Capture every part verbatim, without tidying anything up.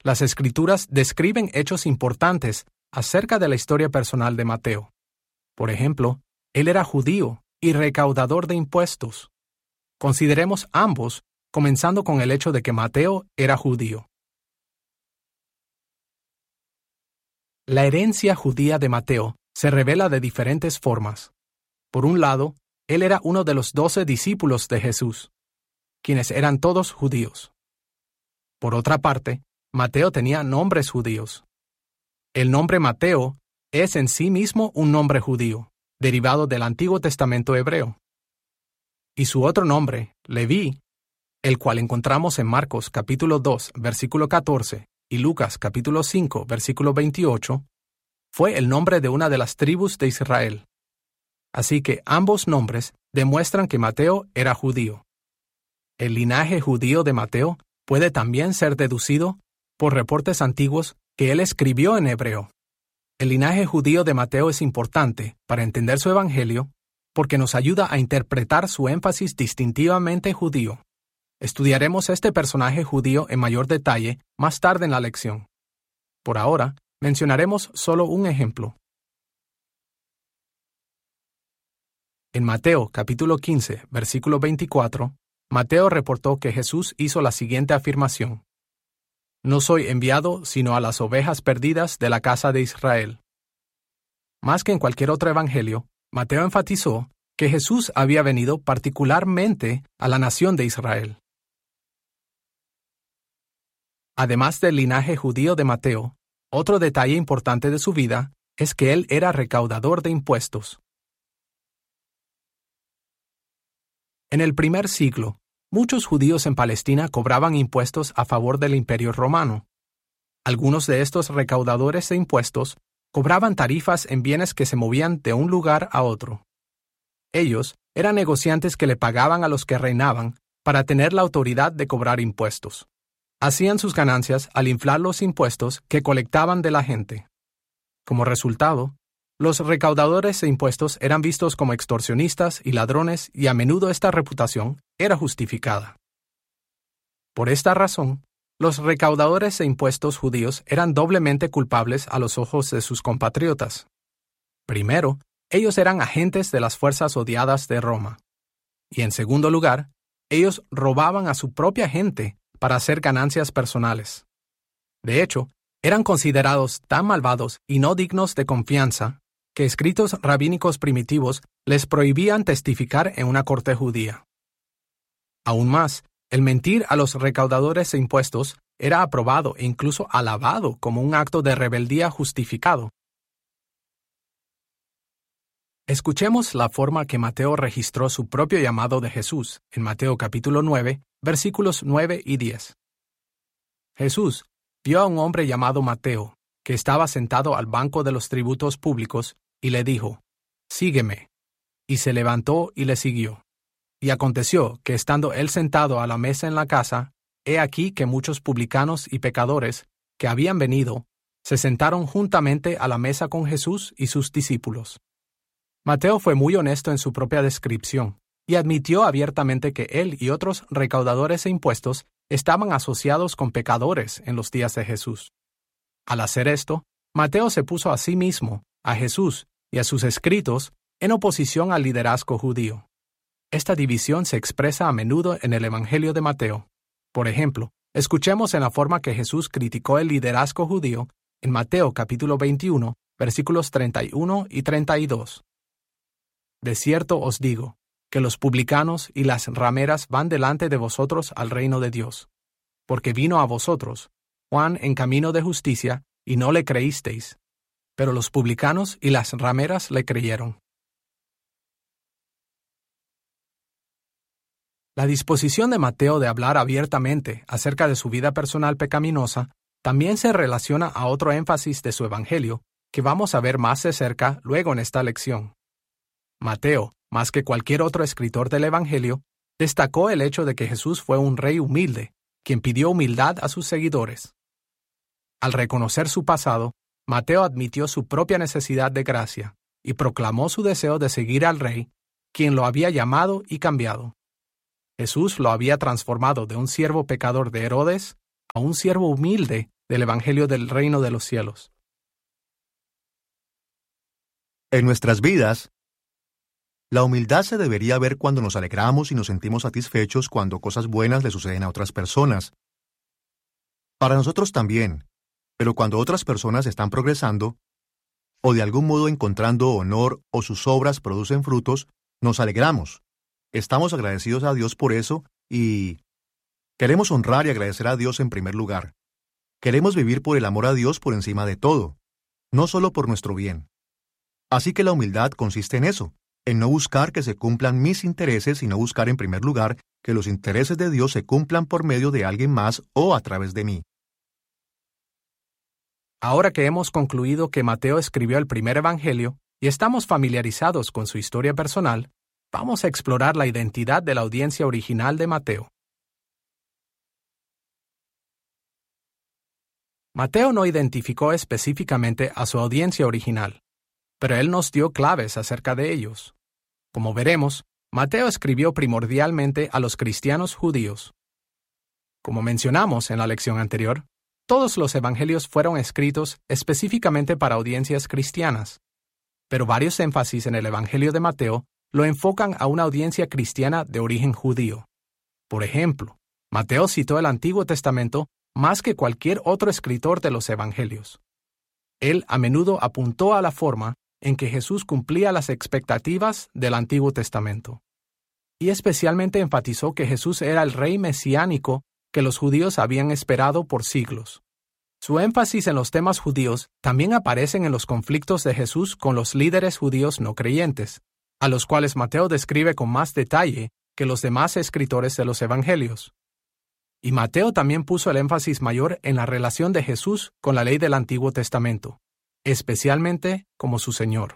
las Escrituras describen hechos importantes acerca de la historia personal de Mateo. Por ejemplo, él era judío y recaudador de impuestos. Consideremos ambos, comenzando con el hecho de que Mateo era judío. La herencia judía de Mateo se revela de diferentes formas. Por un lado, él era uno de los doce discípulos de Jesús, quienes eran todos judíos. Por otra parte, Mateo tenía nombres judíos. El nombre Mateo es en sí mismo un nombre judío, derivado del Antiguo Testamento hebreo. Y su otro nombre, Leví, el cual encontramos en Marcos capítulo dos, versículo catorce, y Lucas capítulo cinco, versículo veintiocho, fue el nombre de una de las tribus de Israel. Así que ambos nombres demuestran que Mateo era judío. El linaje judío de Mateo puede también ser deducido por reportes antiguos que él escribió en hebreo. El linaje judío de Mateo es importante para entender su evangelio porque nos ayuda a interpretar su énfasis distintivamente judío. Estudiaremos este personaje judío en mayor detalle más tarde en la lección. Por ahora, mencionaremos solo un ejemplo. En Mateo capítulo quince, versículo veinticuatro, Mateo reportó que Jesús hizo la siguiente afirmación: «No soy enviado sino a las ovejas perdidas de la casa de Israel». Más que en cualquier otro evangelio, Mateo enfatizó que Jesús había venido particularmente a la nación de Israel. Además del linaje judío de Mateo, otro detalle importante de su vida es que él era recaudador de impuestos. En el primer siglo, muchos judíos en Palestina cobraban impuestos a favor del Imperio Romano. Algunos de estos recaudadores de impuestos cobraban tarifas en bienes que se movían de un lugar a otro. Ellos eran negociantes que le pagaban a los que reinaban para tener la autoridad de cobrar impuestos. Hacían sus ganancias al inflar los impuestos que colectaban de la gente. Como resultado, los recaudadores de impuestos eran vistos como extorsionistas y ladrones, y a menudo esta reputación era justificada. Por esta razón, los recaudadores de impuestos judíos eran doblemente culpables a los ojos de sus compatriotas. Primero, ellos eran agentes de las fuerzas odiadas de Roma. Y en segundo lugar, ellos robaban a su propia gente para hacer ganancias personales. De hecho, eran considerados tan malvados y no dignos de confianza que escritos rabínicos primitivos les prohibían testificar en una corte judía. Aún más, el mentir a los recaudadores de impuestos era aprobado e incluso alabado como un acto de rebeldía justificado. Escuchemos la forma que Mateo registró su propio llamado de Jesús en Mateo capítulo nueve, versículos nueve y diez. Jesús vio a un hombre llamado Mateo, que estaba sentado al banco de los tributos públicos, y le dijo: «Sígueme». Y se levantó y le siguió. Y aconteció que estando él sentado a la mesa en la casa, he aquí que muchos publicanos y pecadores, que habían venido, se sentaron juntamente a la mesa con Jesús y sus discípulos. Mateo fue muy honesto en su propia descripción, y admitió abiertamente que él y otros recaudadores de impuestos estaban asociados con pecadores en los días de Jesús. Al hacer esto, Mateo se puso a sí mismo, a Jesús y a sus escritos en oposición al liderazgo judío. Esta división se expresa a menudo en el Evangelio de Mateo. Por ejemplo, escuchemos en la forma que Jesús criticó el liderazgo judío en Mateo capítulo veintiuno, versículos treinta y uno y treinta y dos. «De cierto os digo, que los publicanos y las rameras van delante de vosotros al reino de Dios. Porque vino a vosotros Juan en camino de justicia, y no le creísteis, pero los publicanos y las rameras le creyeron». La disposición de Mateo de hablar abiertamente acerca de su vida personal pecaminosa también se relaciona a otro énfasis de su evangelio que vamos a ver más de cerca luego en esta lección. Mateo, más que cualquier otro escritor del evangelio, destacó el hecho de que Jesús fue un rey humilde, quien pidió humildad a sus seguidores. Al reconocer su pasado, Mateo admitió su propia necesidad de gracia y proclamó su deseo de seguir al rey, quien lo había llamado y cambiado. Jesús lo había transformado de un siervo pecador de Herodes a un siervo humilde del Evangelio del Reino de los Cielos. En nuestras vidas, la humildad se debería ver cuando nos alegramos y nos sentimos satisfechos cuando cosas buenas le suceden a otras personas. Para nosotros también, pero cuando otras personas están progresando, o de algún modo encontrando honor o sus obras producen frutos, nos alegramos. Estamos agradecidos a Dios por eso y queremos honrar y agradecer a Dios en primer lugar. Queremos vivir por el amor a Dios por encima de todo, no solo por nuestro bien. Así que la humildad consiste en eso, en no buscar que se cumplan mis intereses, sino buscar en primer lugar que los intereses de Dios se cumplan por medio de alguien más o a través de mí. Ahora que hemos concluido que Mateo escribió el primer Evangelio y estamos familiarizados con su historia personal, vamos a explorar la identidad de la audiencia original de Mateo. Mateo no identificó específicamente a su audiencia original, pero él nos dio claves acerca de ellos. Como veremos, Mateo escribió primordialmente a los cristianos judíos. Como mencionamos en la lección anterior, todos los evangelios fueron escritos específicamente para audiencias cristianas, pero varios énfasis en el Evangelio de Mateo lo enfocan a una audiencia cristiana de origen judío. Por ejemplo, Mateo citó el Antiguo Testamento más que cualquier otro escritor de los evangelios. Él a menudo apuntó a la forma en que Jesús cumplía las expectativas del Antiguo Testamento. Y especialmente enfatizó que Jesús era el rey mesiánico que los judíos habían esperado por siglos. Su énfasis en los temas judíos también aparecen en los conflictos de Jesús con los líderes judíos no creyentes, a los cuales Mateo describe con más detalle que los demás escritores de los evangelios. Y Mateo también puso el énfasis mayor en la relación de Jesús con la ley del Antiguo Testamento, especialmente como su Señor.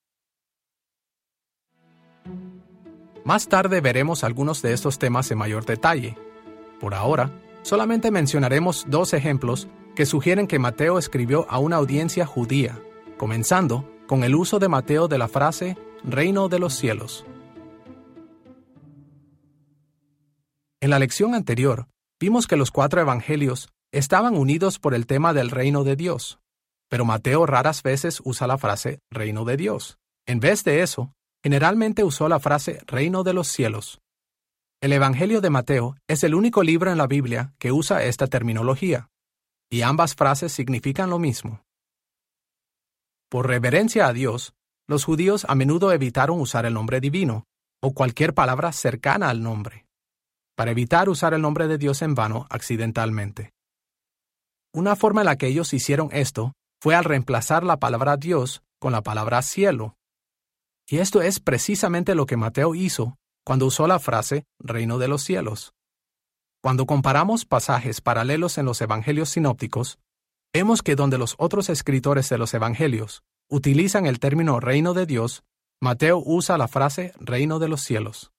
Más tarde veremos algunos de estos temas en mayor detalle. Por ahora, solamente mencionaremos dos ejemplos que sugieren que Mateo escribió a una audiencia judía, comenzando con el uso de Mateo de la frase «Reino de los cielos». En la lección anterior, vimos que los cuatro evangelios estaban unidos por el tema del reino de Dios. Pero Mateo raras veces usa la frase «reino de Dios». En vez de eso, generalmente usó la frase «reino de los cielos». El Evangelio de Mateo es el único libro en la Biblia que usa esta terminología, y ambas frases significan lo mismo. Por reverencia a Dios, los judíos a menudo evitaron usar el nombre divino, o cualquier palabra cercana al nombre, para evitar usar el nombre de Dios en vano accidentalmente. Una forma en la que ellos hicieron esto fue al reemplazar la palabra Dios con la palabra cielo. Y esto es precisamente lo que Mateo hizo cuando usó la frase «reino de los cielos». Cuando comparamos pasajes paralelos en los evangelios sinópticos, vemos que donde los otros escritores de los evangelios utilizan el término «reino de Dios», Mateo usa la frase «reino de los cielos».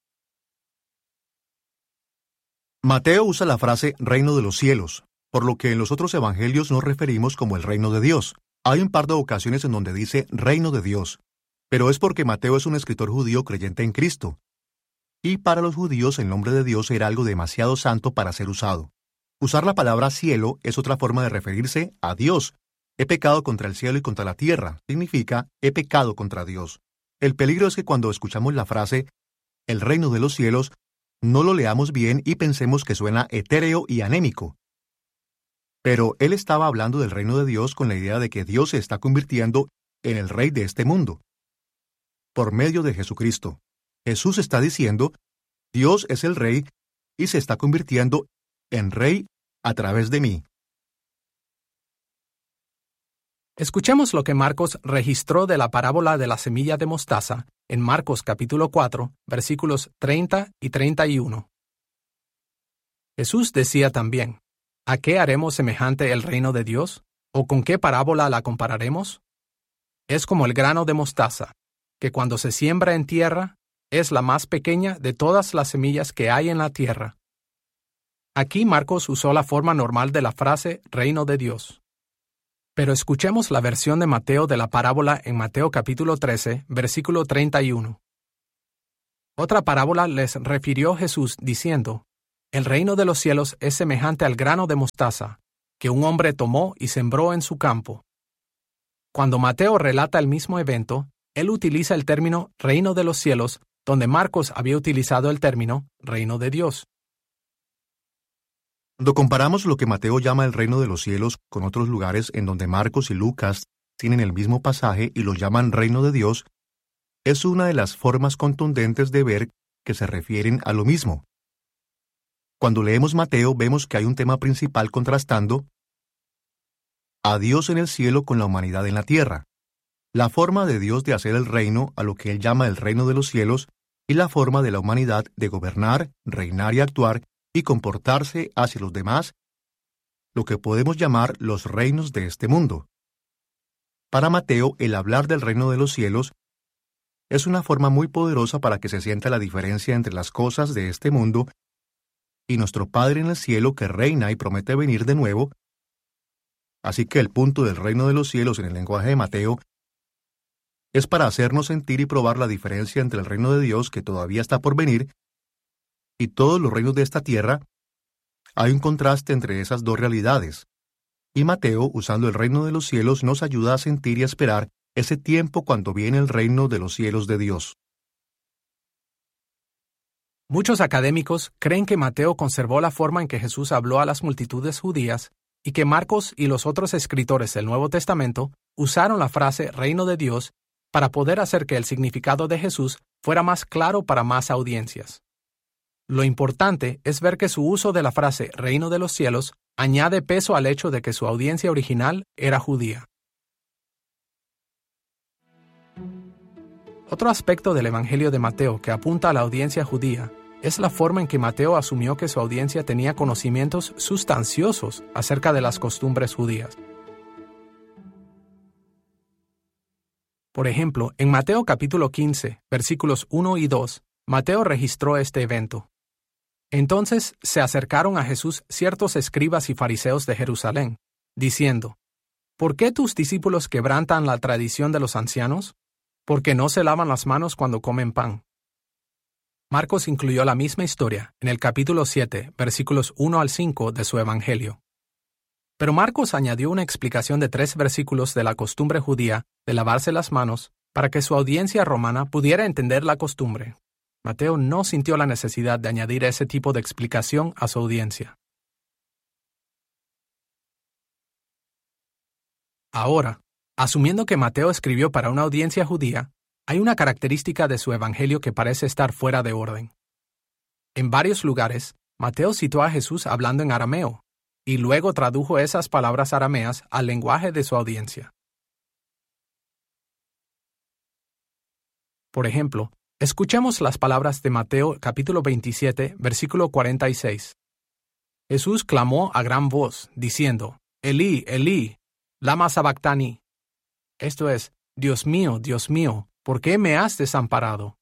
Mateo usa la frase «reino de los cielos», por lo que en los otros evangelios nos referimos como el reino de Dios. Hay un par de ocasiones en donde dice reino de Dios, pero es porque Mateo es un escritor judío creyente en Cristo. Y para los judíos el nombre de Dios era algo demasiado santo para ser usado. Usar la palabra cielo es otra forma de referirse a Dios. He pecado contra el cielo y contra la tierra. Significa he pecado contra Dios. El peligro es que cuando escuchamos la frase el reino de los cielos, no lo leamos bien y pensemos que suena etéreo y anémico. Pero él estaba hablando del reino de Dios con la idea de que Dios se está convirtiendo en el rey de este mundo, por medio de Jesucristo. Jesús está diciendo, Dios es el rey y se está convirtiendo en rey a través de mí. Escuchemos lo que Marcos registró de la parábola de la semilla de mostaza en Marcos capítulo cuatro, versículos treinta y treinta y uno. Jesús decía también, ¿a qué haremos semejante el reino de Dios? ¿O con qué parábola la compararemos? Es como el grano de mostaza, que cuando se siembra en tierra, es la más pequeña de todas las semillas que hay en la tierra. Aquí Marcos usó la forma normal de la frase reino de Dios. Pero escuchemos la versión de Mateo de la parábola en Mateo capítulo trece, versículo treinta y uno. Otra parábola les refirió Jesús diciendo, el reino de los cielos es semejante al grano de mostaza, que un hombre tomó y sembró en su campo. Cuando Mateo relata el mismo evento, él utiliza el término reino de los cielos, donde Marcos había utilizado el término reino de Dios. Cuando comparamos lo que Mateo llama el reino de los cielos con otros lugares en donde Marcos y Lucas tienen el mismo pasaje y lo llaman reino de Dios, es una de las formas contundentes de ver que se refieren a lo mismo. Cuando leemos Mateo vemos que hay un tema principal contrastando a Dios en el cielo con la humanidad en la tierra, la forma de Dios de hacer el reino a lo que él llama el reino de los cielos y la forma de la humanidad de gobernar, reinar y actuar y comportarse hacia los demás, lo que podemos llamar los reinos de este mundo. Para Mateo, el hablar del reino de los cielos es una forma muy poderosa para que se sienta la diferencia entre las cosas de este mundo y nuestro Padre en el cielo que reina y promete venir de nuevo. Así que el punto del reino de los cielos en el lenguaje de Mateo es para hacernos sentir y probar la diferencia entre el reino de Dios que todavía está por venir y todos los reinos de esta tierra. Hay un contraste entre esas dos realidades. Y Mateo, usando el reino de los cielos, nos ayuda a sentir y a esperar ese tiempo cuando viene el reino de los cielos de Dios. Muchos académicos creen que Mateo conservó la forma en que Jesús habló a las multitudes judías y que Marcos y los otros escritores del Nuevo Testamento usaron la frase reino de Dios para poder hacer que el significado de Jesús fuera más claro para más audiencias. Lo importante es ver que su uso de la frase reino de los cielos añade peso al hecho de que su audiencia original era judía. Otro aspecto del Evangelio de Mateo que apunta a la audiencia judía es la forma en que Mateo asumió que su audiencia tenía conocimientos sustanciosos acerca de las costumbres judías. Por ejemplo, en Mateo capítulo quince, versículos uno y dos, Mateo registró este evento. Entonces se acercaron a Jesús ciertos escribas y fariseos de Jerusalén, diciendo, ¿por qué tus discípulos quebrantan la tradición de los ancianos? Porque no se lavan las manos cuando comen pan. Marcos incluyó la misma historia en el capítulo siete, versículos uno al cinco de su Evangelio. Pero Marcos añadió una explicación de tres versículos de la costumbre judía de lavarse las manos para que su audiencia romana pudiera entender la costumbre. Mateo no sintió la necesidad de añadir ese tipo de explicación a su audiencia. Ahora, asumiendo que Mateo escribió para una audiencia judía, hay una característica de su evangelio que parece estar fuera de orden. En varios lugares, Mateo citó a Jesús hablando en arameo, y luego tradujo esas palabras arameas al lenguaje de su audiencia. Por ejemplo, escuchemos las palabras de Mateo capítulo veintisiete, versículo cuarenta y seis. Jesús clamó a gran voz, diciendo, Elí, Elí, lama sabactani. Esto es, Dios mío, Dios mío, ¿por qué me has desamparado?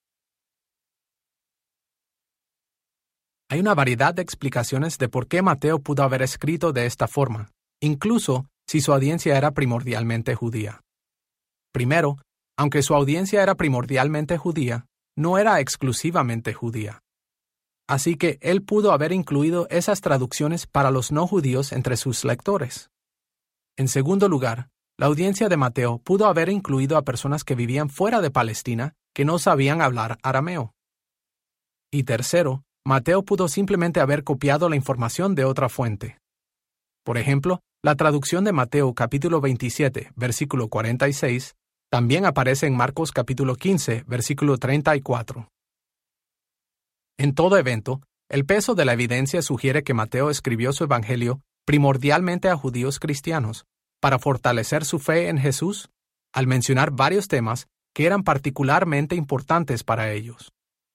Hay una variedad de explicaciones de por qué Mateo pudo haber escrito de esta forma, incluso si su audiencia era primordialmente judía. Primero, aunque su audiencia era primordialmente judía, no era exclusivamente judía. Así que él pudo haber incluido esas traducciones para los no judíos entre sus lectores. En segundo lugar, la audiencia de Mateo pudo haber incluido a personas que vivían fuera de Palestina que no sabían hablar arameo. Y tercero, Mateo pudo simplemente haber copiado la información de otra fuente. Por ejemplo, la traducción de Mateo capítulo veintisiete, versículo cuarenta y seis, también aparece en Marcos capítulo quince, versículo treinta y cuatro. En todo evento, el peso de la evidencia sugiere que Mateo escribió su evangelio primordialmente a judíos cristianos, para fortalecer su fe en Jesús, al mencionar varios temas que eran particularmente importantes para ellos.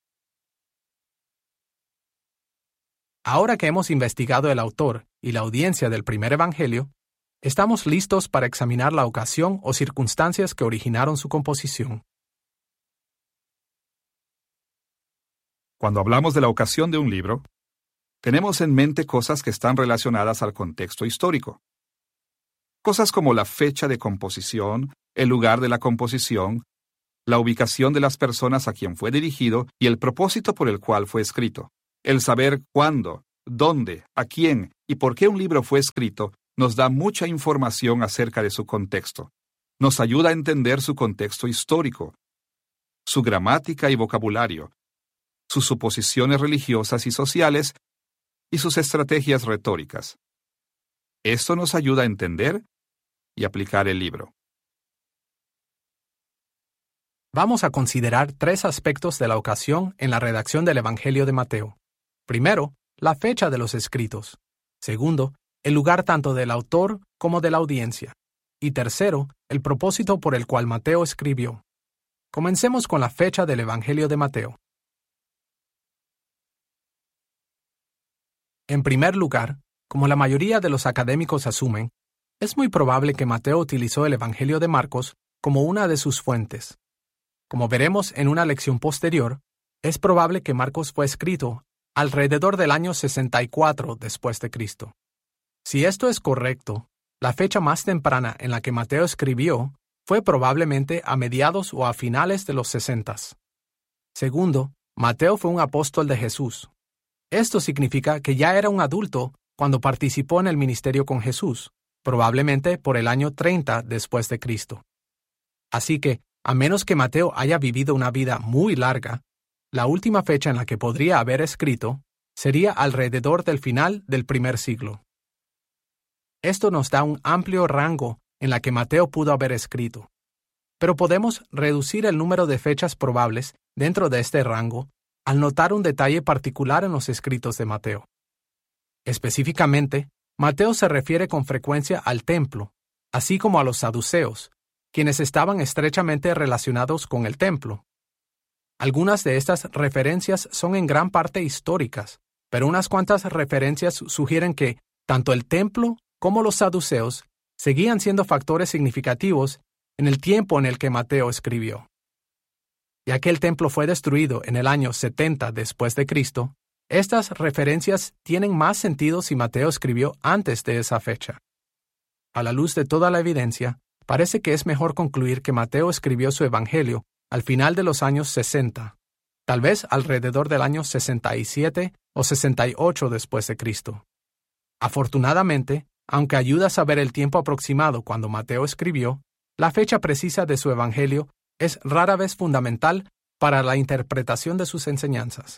Ahora que hemos investigado el autor y la audiencia del primer evangelio, estamos listos para examinar la ocasión o circunstancias que originaron su composición. Cuando hablamos de la ocasión de un libro, tenemos en mente cosas que están relacionadas al contexto histórico. Cosas como la fecha de composición, el lugar de la composición, la ubicación de las personas a quien fue dirigido y el propósito por el cual fue escrito. El saber cuándo, dónde, a quién y por qué un libro fue escrito nos da mucha información acerca de su contexto. Nos ayuda a entender su contexto histórico, su gramática y vocabulario, sus suposiciones religiosas y sociales y sus estrategias retóricas. Esto nos ayuda a entender y aplicar el libro. Vamos a considerar tres aspectos de la ocasión en la redacción del Evangelio de Mateo. Primero, la fecha de los escritos. Segundo, el lugar tanto del autor como de la audiencia. Y tercero, el propósito por el cual Mateo escribió. Comencemos con la fecha del Evangelio de Mateo. En primer lugar, como la mayoría de los académicos asumen, es muy probable que Mateo utilizó el Evangelio de Marcos como una de sus fuentes. Como veremos en una lección posterior, es probable que Marcos fue escrito alrededor del año sesenta y cuatro después de Cristo. Si esto es correcto, la fecha más temprana en la que Mateo escribió fue probablemente a mediados o a finales de los sesentas. Segundo, Mateo fue un apóstol de Jesús. Esto significa que ya era un adulto cuando participó en el ministerio con Jesús, probablemente por el año treinta después de Cristo. Así que, a menos que Mateo haya vivido una vida muy larga, la última fecha en la que podría haber escrito sería alrededor del final del primer siglo. Esto nos da un amplio rango en la que Mateo pudo haber escrito, pero podemos reducir el número de fechas probables dentro de este rango al notar un detalle particular en los escritos de Mateo. Específicamente, Mateo se refiere con frecuencia al templo, así como a los saduceos, quienes estaban estrechamente relacionados con el templo. Algunas de estas referencias son en gran parte históricas, pero unas cuantas referencias sugieren que tanto el templo como los saduceos seguían siendo factores significativos en el tiempo en el que Mateo escribió. Ya que el templo fue destruido en el año setenta después de Cristo, estas referencias tienen más sentido si Mateo escribió antes de esa fecha. A la luz de toda la evidencia, parece que es mejor concluir que Mateo escribió su evangelio al final de los años sesenta, tal vez alrededor del año sesenta y siete o sesenta y ocho después de Cristo. Afortunadamente, aunque ayuda a saber el tiempo aproximado cuando Mateo escribió, la fecha precisa de su evangelio es rara vez fundamental para la interpretación de sus enseñanzas.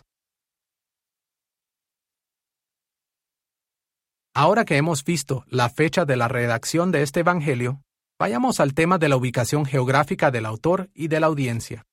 Ahora que hemos visto la fecha de la redacción de este evangelio, vayamos al tema de la ubicación geográfica del autor y de la audiencia.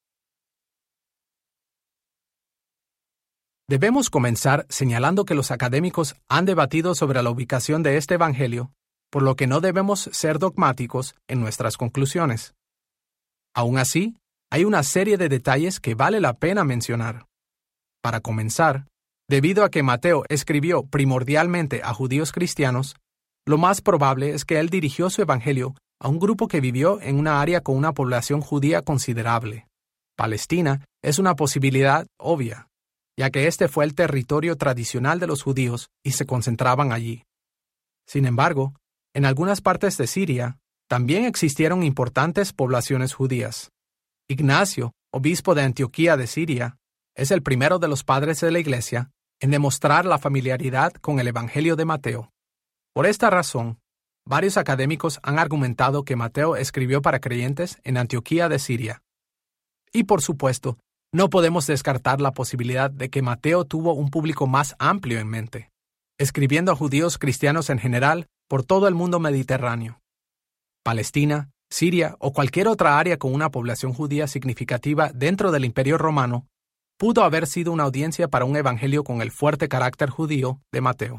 Debemos comenzar señalando que los académicos han debatido sobre la ubicación de este evangelio, por lo que no debemos ser dogmáticos en nuestras conclusiones. Aún así, hay una serie de detalles que vale la pena mencionar. Para comenzar, debido a que Mateo escribió primordialmente a judíos cristianos, lo más probable es que él dirigió su evangelio a un grupo que vivió en una área con una población judía considerable. Palestina es una posibilidad obvia, ya que este fue el territorio tradicional de los judíos y se concentraban allí. Sin embargo, en algunas partes de Siria también existieron importantes poblaciones judías. Ignacio, obispo de Antioquía de Siria, es el primero de los padres de la Iglesia en demostrar la familiaridad con el Evangelio de Mateo. Por esta razón, varios académicos han argumentado que Mateo escribió para creyentes en Antioquía de Siria. Y por supuesto, no podemos descartar la posibilidad de que Mateo tuvo un público más amplio en mente, escribiendo a judíos cristianos en general por todo el mundo mediterráneo. Palestina, Siria o cualquier otra área con una población judía significativa dentro del Imperio Romano pudo haber sido una audiencia para un evangelio con el fuerte carácter judío de Mateo.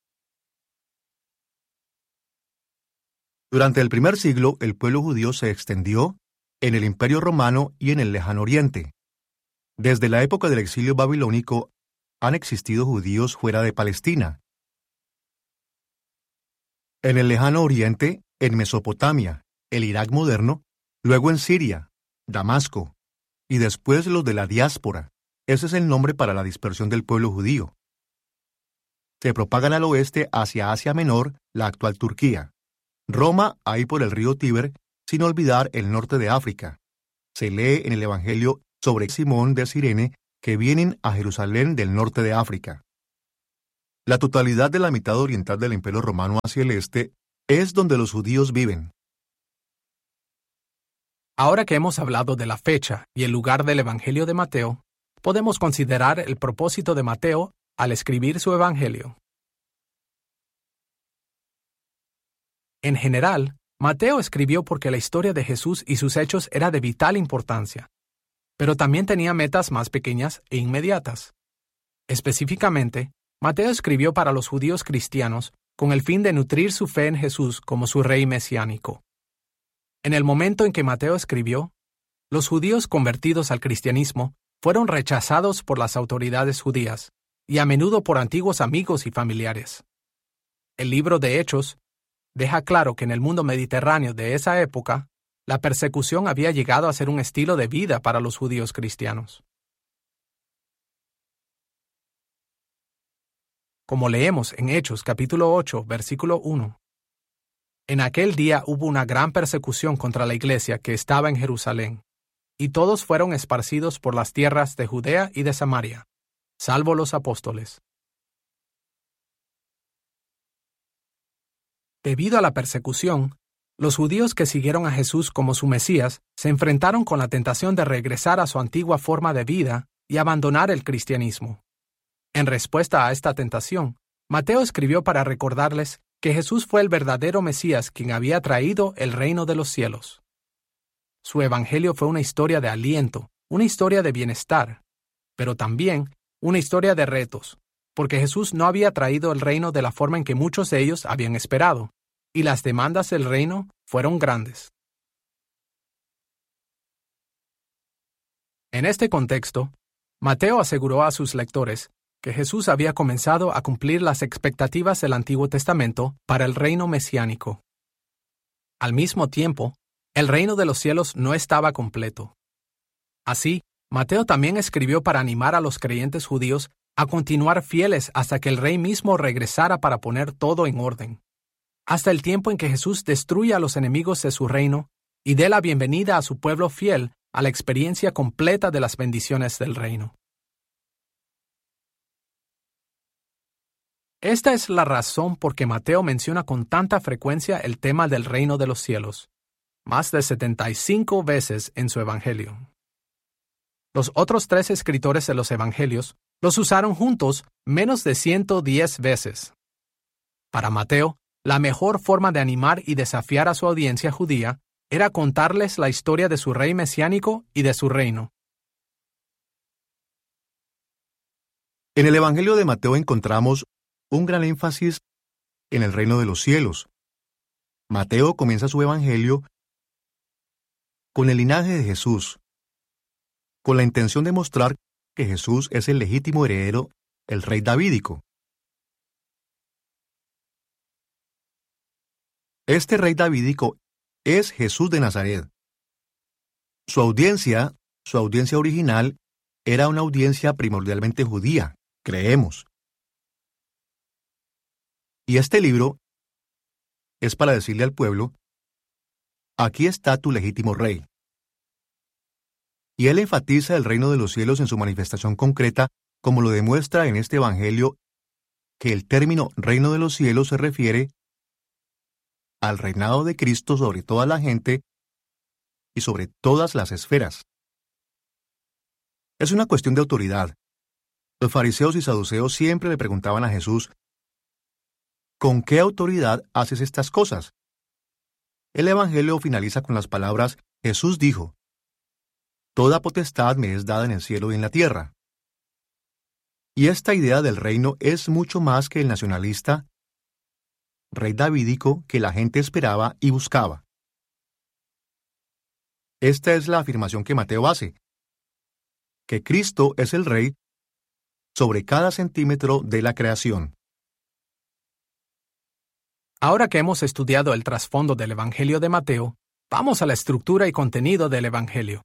Durante el primer siglo, el pueblo judío se extendió en el Imperio Romano y en el Lejano Oriente. Desde la época del exilio babilónico, han existido judíos fuera de Palestina. En el Lejano Oriente, en Mesopotamia, el Irak moderno, luego en Siria, Damasco, y después los de la diáspora. Ese es el nombre para la dispersión del pueblo judío. Se propagan al oeste hacia Asia Menor, la actual Turquía. Roma, ahí por el río Tíber, sin olvidar el norte de África. Se lee en el Evangelio sobre Simón de Cirene que vienen a Jerusalén del norte de África. La totalidad de la mitad oriental del Imperio Romano hacia el este es donde los judíos viven. Ahora que hemos hablado de la fecha y el lugar del Evangelio de Mateo, podemos considerar el propósito de Mateo al escribir su Evangelio. En general, Mateo escribió porque la historia de Jesús y sus hechos era de vital importancia, pero también tenía metas más pequeñas e inmediatas. Específicamente, Mateo escribió para los judíos cristianos con el fin de nutrir su fe en Jesús como su rey mesiánico. En el momento en que Mateo escribió, los judíos convertidos al cristianismo fueron rechazados por las autoridades judías y a menudo por antiguos amigos y familiares. El libro de Hechos deja claro que en el mundo mediterráneo de esa época, la persecución había llegado a ser un estilo de vida para los judíos cristianos. Como leemos en Hechos capítulo ocho, versículo uno. En aquel día hubo una gran persecución contra la iglesia que estaba en Jerusalén, y todos fueron esparcidos por las tierras de Judea y de Samaria, salvo los apóstoles. Debido a la persecución, los judíos que siguieron a Jesús como su Mesías se enfrentaron con la tentación de regresar a su antigua forma de vida y abandonar el cristianismo. En respuesta a esta tentación, Mateo escribió para recordarles que Jesús fue el verdadero Mesías quien había traído el reino de los cielos. Su evangelio fue una historia de aliento, una historia de bienestar, pero también una historia de retos, porque Jesús no había traído el reino de la forma en que muchos de ellos habían esperado, y las demandas del reino fueron grandes. En este contexto, Mateo aseguró a sus lectores que Jesús había comenzado a cumplir las expectativas del Antiguo Testamento para el reino mesiánico. Al mismo tiempo, el reino de los cielos no estaba completo. Así, Mateo también escribió para animar a los creyentes judíos a continuar fieles hasta que el rey mismo regresara para poner todo en orden, hasta el tiempo en que Jesús destruya a los enemigos de su reino y dé la bienvenida a su pueblo fiel a la experiencia completa de las bendiciones del reino. Esta es la razón por que Mateo menciona con tanta frecuencia el tema del reino de los cielos, más de setenta y cinco veces en su Evangelio. Los otros tres escritores de los Evangelios los usaron juntos menos de ciento diez veces. Para Mateo, la mejor forma de animar y desafiar a su audiencia judía era contarles la historia de su rey mesiánico y de su reino. En el Evangelio de Mateo encontramos un gran énfasis en el reino de los cielos. Mateo comienza su Evangelio con el linaje de Jesús, con la intención de mostrar que Jesús es el legítimo heredero, el rey davídico. Este rey davídico es Jesús de Nazaret. Su audiencia, su audiencia original, era una audiencia primordialmente judía, creemos. Y este libro es para decirle al pueblo, aquí está tu legítimo rey. Y él enfatiza el reino de los cielos en su manifestación concreta, como lo demuestra en este Evangelio, que el término reino de los cielos se refiere al reinado de Cristo sobre toda la gente y sobre todas las esferas. Es una cuestión de autoridad. Los fariseos y saduceos siempre le preguntaban a Jesús, ¿con qué autoridad haces estas cosas? El Evangelio finaliza con las palabras, Jesús dijo, toda potestad me es dada en el cielo y en la tierra. Y esta idea del reino es mucho más que el nacionalista rey davídico que la gente esperaba y buscaba. Esta es la afirmación que Mateo hace, que Cristo es el rey sobre cada centímetro de la creación. Ahora que hemos estudiado el trasfondo del Evangelio de Mateo, vamos a la estructura y contenido del Evangelio.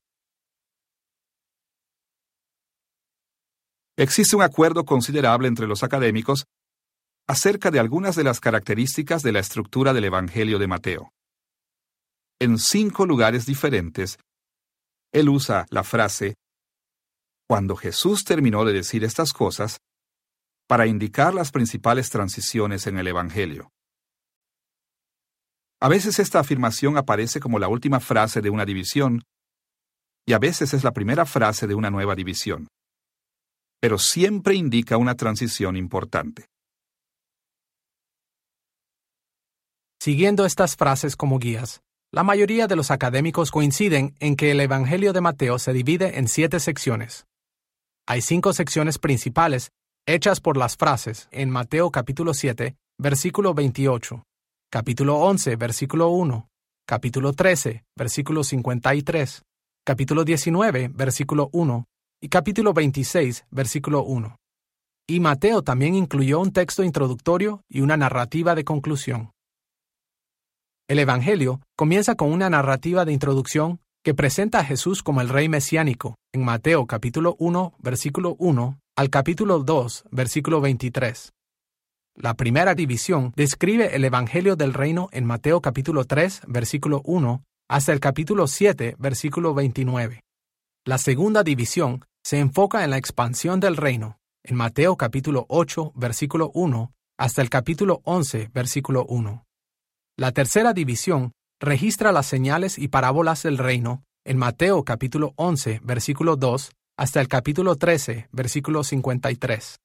Existe un acuerdo considerable entre los académicos acerca de algunas de las características de la estructura del Evangelio de Mateo. En cinco lugares diferentes, él usa la frase, cuando Jesús terminó de decir estas cosas, para indicar las principales transiciones en el Evangelio. A veces esta afirmación aparece como la última frase de una división, y a veces es la primera frase de una nueva división. Pero siempre indica una transición importante. Siguiendo estas frases como guías, la mayoría de los académicos coinciden en que el Evangelio de Mateo se divide en siete secciones. Hay cinco secciones principales hechas por las frases en Mateo capítulo siete, versículo veintiocho, capítulo once, versículo uno, capítulo trece, versículo cincuenta y tres, capítulo diecinueve, versículo uno y capítulo veintiséis, versículo uno. Y Mateo también incluyó un texto introductorio y una narrativa de conclusión. El Evangelio comienza con una narrativa de introducción que presenta a Jesús como el Rey Mesiánico, en Mateo capítulo uno, versículo uno, al capítulo dos, versículo veintitrés. La primera división describe el Evangelio del Reino en Mateo capítulo tres, versículo uno, hasta el capítulo siete, versículo veintinueve. La segunda división se enfoca en la expansión del reino, en Mateo capítulo ocho, versículo uno, hasta el capítulo once, versículo uno. La tercera división registra las señales y parábolas del reino en Mateo capítulo once, versículo dos, hasta el capítulo trece, versículo cincuenta y tres.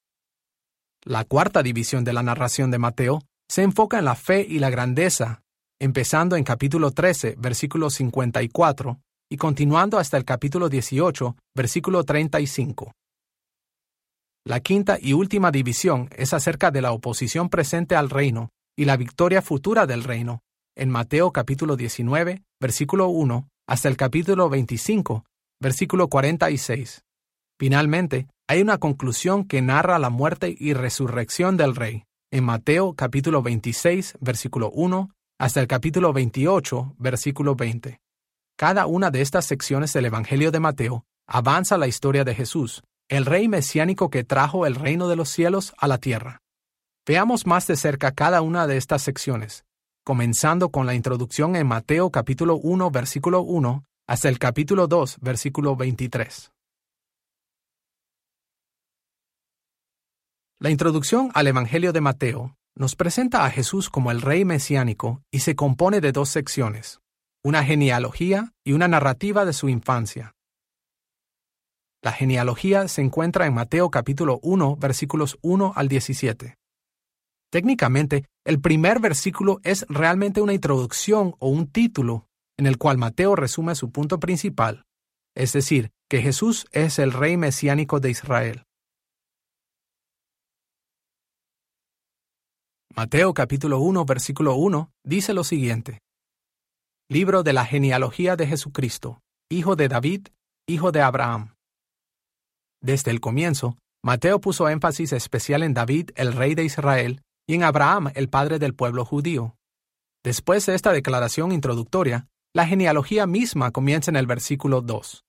La cuarta división de la narración de Mateo se enfoca en la fe y la grandeza, empezando en capítulo trece, versículo cincuenta y cuatro, y continuando hasta el capítulo dieciocho, versículo treinta y cinco. La quinta y última división es acerca de la oposición presente al reino y la victoria futura del reino, en Mateo capítulo diecinueve, versículo uno, hasta el capítulo veinticinco, versículo cuarenta y seis. Finalmente, hay una conclusión que narra la muerte y resurrección del Rey, en Mateo capítulo veintiséis, versículo uno, hasta el capítulo veintiocho, versículo veinte. Cada una de estas secciones del Evangelio de Mateo avanza la historia de Jesús, el Rey mesiánico que trajo el reino de los cielos a la tierra. Veamos más de cerca cada una de estas secciones, comenzando con la introducción en Mateo capítulo uno, versículo uno, hasta el capítulo dos, versículo veintitrés. La introducción al Evangelio de Mateo nos presenta a Jesús como el Rey mesiánico y se compone de dos secciones, una genealogía y una narrativa de su infancia. La genealogía se encuentra en Mateo capítulo uno, versículos uno al diecisiete. Técnicamente, el primer versículo es realmente una introducción o un título en el cual Mateo resume su punto principal, es decir, que Jesús es el Rey mesiánico de Israel. Mateo capítulo uno, versículo uno dice lo siguiente: Libro de la genealogía de Jesucristo, hijo de David, hijo de Abraham. Desde el comienzo, Mateo puso énfasis especial en David, el rey de Israel, y en Abraham, el padre del pueblo judío. Después de esta declaración introductoria, la genealogía misma comienza en el versículo dos.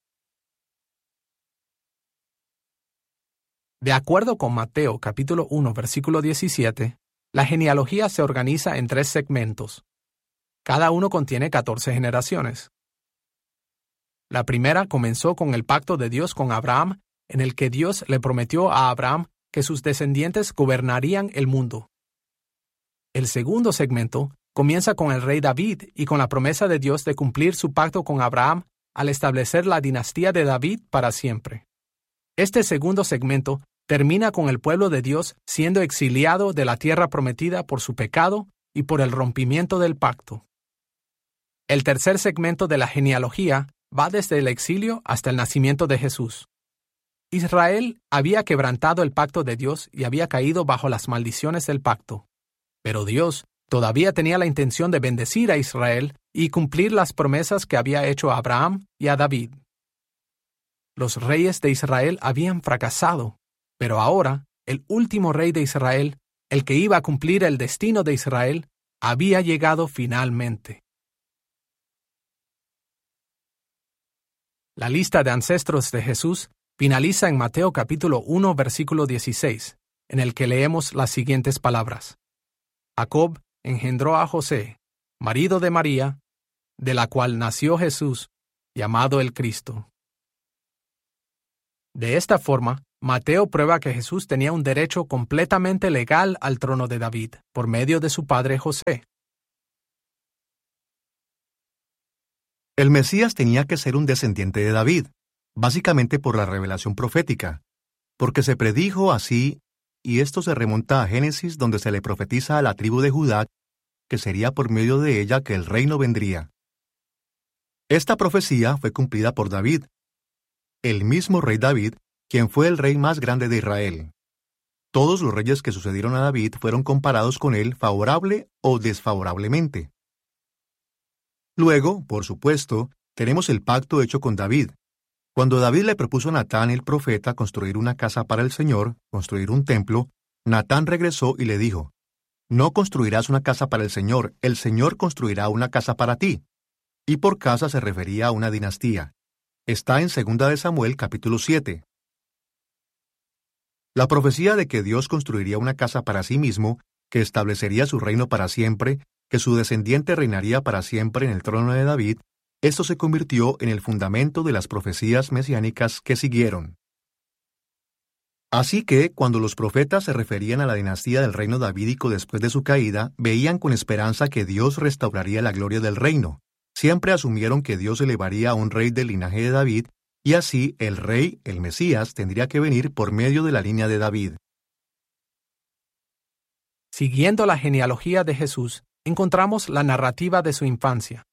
De acuerdo con Mateo capítulo uno, versículo diecisiete, la genealogía se organiza en tres segmentos. Cada uno contiene catorce generaciones. La primera comenzó con el pacto de Dios con Abraham, en el que Dios le prometió a Abraham que sus descendientes gobernarían el mundo. El segundo segmento comienza con el rey David y con la promesa de Dios de cumplir su pacto con Abraham al establecer la dinastía de David para siempre. Este segundo segmento termina con el pueblo de Dios siendo exiliado de la tierra prometida por su pecado y por el rompimiento del pacto. El tercer segmento de la genealogía va desde el exilio hasta el nacimiento de Jesús. Israel había quebrantado el pacto de Dios y había caído bajo las maldiciones del pacto. Pero Dios todavía tenía la intención de bendecir a Israel y cumplir las promesas que había hecho a Abraham y a David. Los reyes de Israel habían fracasado, pero ahora el último rey de Israel, el que iba a cumplir el destino de Israel, había llegado finalmente. La lista de ancestros de Jesús finaliza en Mateo capítulo uno, versículo dieciséis, en el que leemos las siguientes palabras: Jacob engendró a José, marido de María, de la cual nació Jesús, llamado el Cristo. De esta forma, Mateo prueba que Jesús tenía un derecho completamente legal al trono de David, por medio de su padre José. El Mesías tenía que ser un descendiente de David, básicamente por la revelación profética, porque se predijo así, y esto se remonta a Génesis, donde se le profetiza a la tribu de Judá que sería por medio de ella que el reino vendría. Esta profecía fue cumplida por David, el mismo rey David, quien fue el rey más grande de Israel. Todos los reyes que sucedieron a David fueron comparados con él favorable o desfavorablemente. Luego, por supuesto, tenemos el pacto hecho con David. Cuando David le propuso a Natán el profeta construir una casa para el Señor, construir un templo, Natán regresó y le dijo: «No construirás una casa para el Señor, el Señor construirá una casa para ti». Y por casa se refería a una dinastía. Está en Segunda de Samuel capítulo siete. La profecía de que Dios construiría una casa para sí mismo, que establecería su reino para siempre, que su descendiente reinaría para siempre en el trono de David, esto se convirtió en el fundamento de las profecías mesiánicas que siguieron. Así que, cuando los profetas se referían a la dinastía del reino davídico después de su caída, veían con esperanza que Dios restauraría la gloria del reino. Siempre asumieron que Dios elevaría a un rey del linaje de David, y así el rey, el Mesías, tendría que venir por medio de la línea de David. Siguiendo la genealogía de Jesús, encontramos la narrativa de su infancia.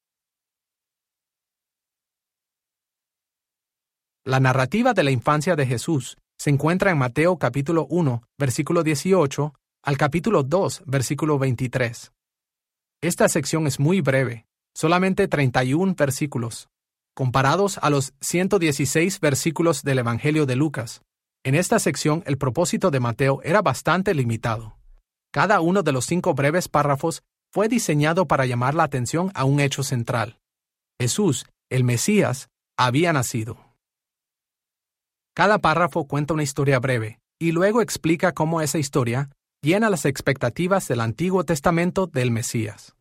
La narrativa de la infancia de Jesús se encuentra en Mateo capítulo uno, versículo dieciocho, al capítulo dos, versículo veintitrés. Esta sección es muy breve, solamente treinta y un versículos, comparados a los ciento dieciséis versículos del Evangelio de Lucas. En esta sección, el propósito de Mateo era bastante limitado. Cada uno de los cinco breves párrafos fue diseñado para llamar la atención a un hecho central. Jesús, el Mesías, había nacido. Cada párrafo cuenta una historia breve, y luego explica cómo esa historia llena las expectativas del Antiguo Testamento del Mesías.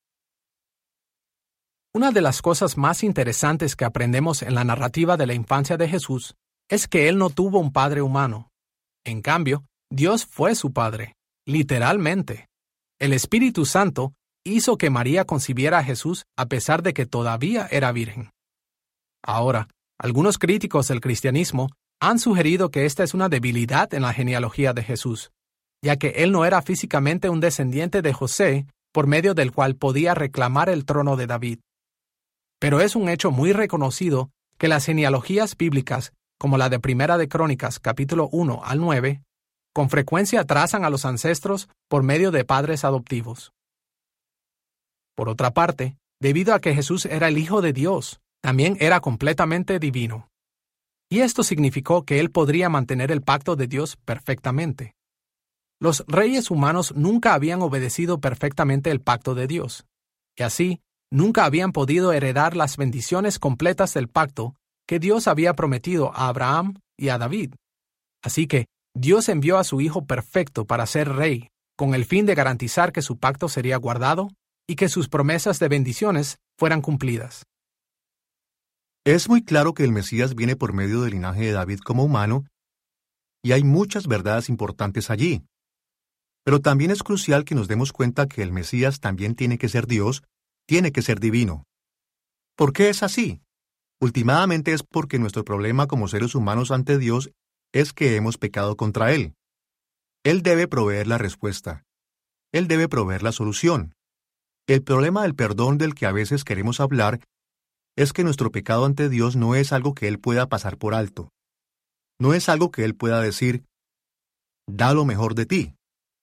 Una de las cosas más interesantes que aprendemos en la narrativa de la infancia de Jesús es que él no tuvo un padre humano. En cambio, Dios fue su padre, literalmente. El Espíritu Santo hizo que María concibiera a Jesús a pesar de que todavía era virgen. Ahora, algunos críticos del cristianismo han sugerido que esta es una debilidad en la genealogía de Jesús, ya que él no era físicamente un descendiente de José por medio del cual podía reclamar el trono de David. Pero es un hecho muy reconocido que las genealogías bíblicas, como la de Primera de Crónicas, capítulo uno al nueve, con frecuencia trazan a los ancestros por medio de padres adoptivos. Por otra parte, debido a que Jesús era el Hijo de Dios, también era completamente divino. Y esto significó que él podría mantener el pacto de Dios perfectamente. Los reyes humanos nunca habían obedecido perfectamente el pacto de Dios, y así, nunca habían podido heredar las bendiciones completas del pacto que Dios había prometido a Abraham y a David. Así que Dios envió a su Hijo perfecto para ser rey, con el fin de garantizar que su pacto sería guardado y que sus promesas de bendiciones fueran cumplidas. Es muy claro que el Mesías viene por medio del linaje de David como humano, y hay muchas verdades importantes allí. Pero también es crucial que nos demos cuenta que el Mesías también tiene que ser Dios, tiene que ser divino. ¿Por qué es así? Últimamente es porque nuestro problema como seres humanos ante Dios es que hemos pecado contra Él. Él debe proveer la respuesta. Él debe proveer la solución. El problema del perdón del que a veces queremos hablar es que nuestro pecado ante Dios no es algo que Él pueda pasar por alto. No es algo que Él pueda decir, da lo mejor de ti.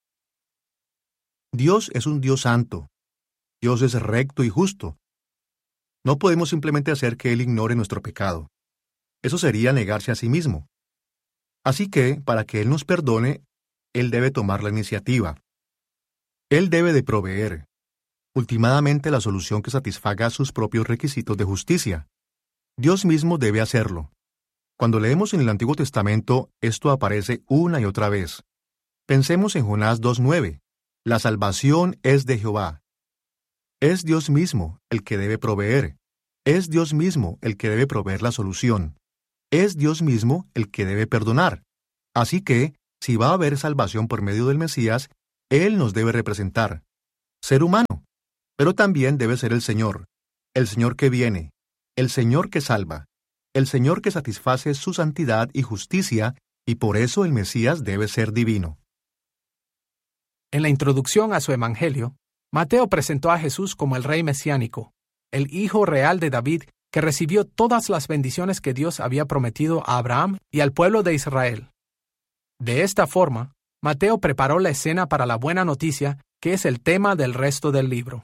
Dios es un Dios santo. Dios es recto y justo. No podemos simplemente hacer que Él ignore nuestro pecado. Eso sería negarse a sí mismo. Así que, para que Él nos perdone, Él debe tomar la iniciativa. Él debe de proveer, últimamente, la solución que satisfaga sus propios requisitos de justicia. Dios mismo debe hacerlo. Cuando leemos en el Antiguo Testamento, esto aparece una y otra vez. Pensemos en Jonás dos nueve. La salvación es de Jehová. Es Dios mismo el que debe proveer. Es Dios mismo el que debe proveer la solución. Es Dios mismo el que debe perdonar. Así que, si va a haber salvación por medio del Mesías, Él nos debe representar. Ser humano, pero también debe ser el Señor, el Señor que viene, el Señor que salva, el Señor que satisface su santidad y justicia, y por eso el Mesías debe ser divino. En la introducción a su Evangelio, Mateo presentó a Jesús como el Rey mesiánico, el Hijo real de David que recibió todas las bendiciones que Dios había prometido a Abraham y al pueblo de Israel. De esta forma, Mateo preparó la escena para la buena noticia, que es el tema del resto del libro.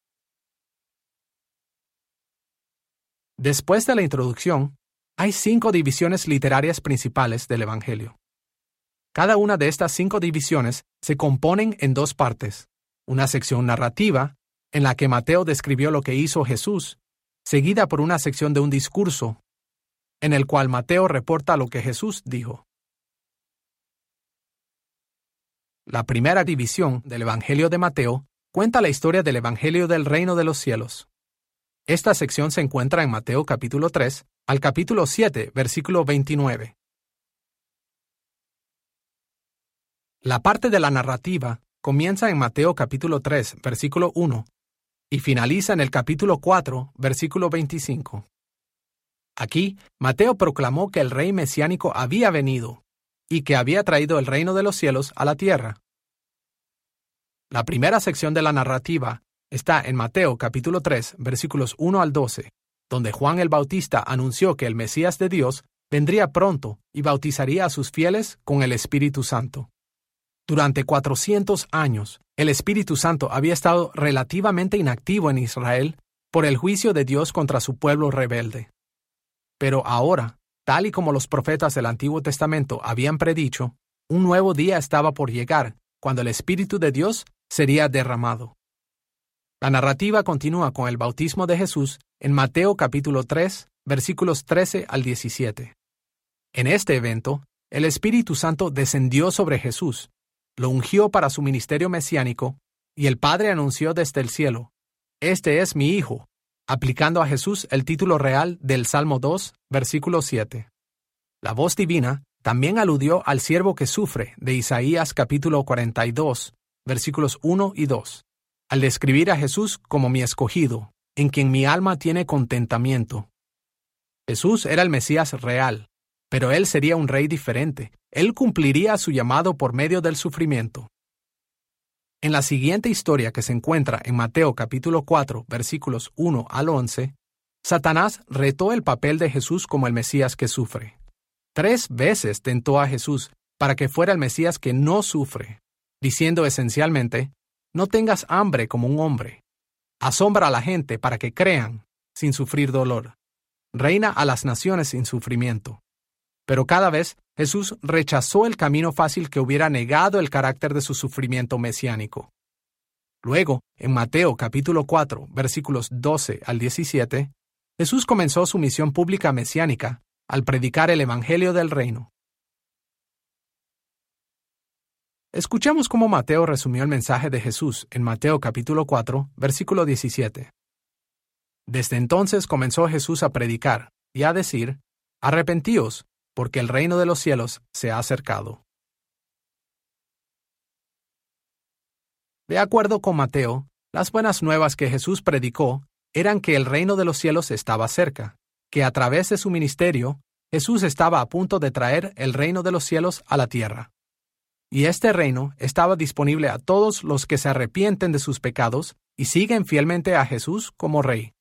Después de la introducción, hay cinco divisiones literarias principales del Evangelio. Cada una de estas cinco divisiones se componen en dos partes: una sección narrativa, en la que Mateo describió lo que hizo Jesús, seguida por una sección de un discurso, en el cual Mateo reporta lo que Jesús dijo. La primera división del Evangelio de Mateo cuenta la historia del Evangelio del Reino de los Cielos. Esta sección se encuentra en Mateo capítulo tres al capítulo siete, versículo veintinueve. La parte de la narrativa comienza en Mateo capítulo tres, versículo uno, y finaliza en el capítulo cuatro, versículo veinticinco. Aquí, Mateo proclamó que el rey mesiánico había venido y que había traído el reino de los cielos a la tierra. La primera sección de la narrativa está en Mateo capítulo tres, versículos uno al doce, donde Juan el Bautista anunció que el Mesías de Dios vendría pronto y bautizaría a sus fieles con el Espíritu Santo. Durante cuatrocientos años, el Espíritu Santo había estado relativamente inactivo en Israel por el juicio de Dios contra su pueblo rebelde. Pero ahora, tal y como los profetas del Antiguo Testamento habían predicho, un nuevo día estaba por llegar, cuando el Espíritu de Dios sería derramado. La narrativa continúa con el bautismo de Jesús en Mateo capítulo tres, versículos trece al diecisiete. En este evento, el Espíritu Santo descendió sobre Jesús, lo ungió para su ministerio mesiánico, y el Padre anunció desde el cielo: «Este es mi Hijo», aplicando a Jesús el título real del Salmo dos, versículo siete. La voz divina también aludió al siervo que sufre de Isaías capítulo cuarenta y dos, versículos uno y dos, al describir a Jesús como mi escogido, en quien mi alma tiene contentamiento. Jesús era el Mesías real, pero él sería un rey diferente. Él cumpliría su llamado por medio del sufrimiento. En la siguiente historia, que se encuentra en Mateo capítulo cuatro, versículos uno al once, Satanás retó el papel de Jesús como el Mesías que sufre. Tres veces tentó a Jesús para que fuera el Mesías que no sufre, diciendo esencialmente: «No tengas hambre como un hombre. Asombra a la gente para que crean, sin sufrir dolor. Reina a las naciones sin sufrimiento». Pero cada vez Jesús rechazó el camino fácil que hubiera negado el carácter de su sufrimiento mesiánico. Luego, en Mateo capítulo cuatro, versículos doce al diecisiete, Jesús comenzó su misión pública mesiánica al predicar el Evangelio del Reino. Escuchemos cómo Mateo resumió el mensaje de Jesús en Mateo capítulo cuatro, versículo diecisiete. Desde entonces comenzó Jesús a predicar y a decir: «Arrepentíos, porque el reino de los cielos se ha acercado». De acuerdo con Mateo, las buenas nuevas que Jesús predicó eran que el reino de los cielos estaba cerca, que a través de su ministerio, Jesús estaba a punto de traer el reino de los cielos a la tierra. Y este reino estaba disponible a todos los que se arrepienten de sus pecados y siguen fielmente a Jesús como Rey.